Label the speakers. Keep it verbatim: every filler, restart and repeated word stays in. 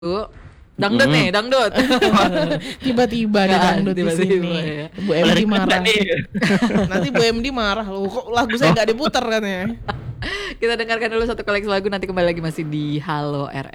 Speaker 1: Dangdut nih, dangdut.
Speaker 2: Tiba-tiba ada
Speaker 1: Ya,
Speaker 2: dangdut di
Speaker 1: tiba-tiba,
Speaker 2: sini.
Speaker 1: ya.
Speaker 2: Bu M D
Speaker 3: Lirik
Speaker 2: marah.
Speaker 3: Anda nih.
Speaker 2: Nanti Bu M D marah loh. Kok lagu saya nggak diputar kan ya?
Speaker 1: Kita dengarkan dulu satu koleksi lagu, nanti kembali lagi masih di Halo R